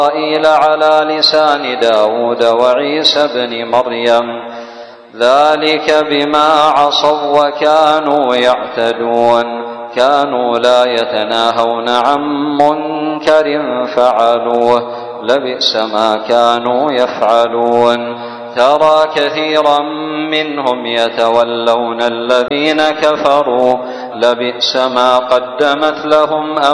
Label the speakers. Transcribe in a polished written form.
Speaker 1: إسرائيل على لسان داود وعيسى بن مريم ذلك بما عصوا وكانوا يعتدون كانوا لا يتناهون عن منكر فعلوه لبئس ما كانوا يفعلون ترى كثيرا منهم يتولون الذين كفروا لبئس ما قدمت لهم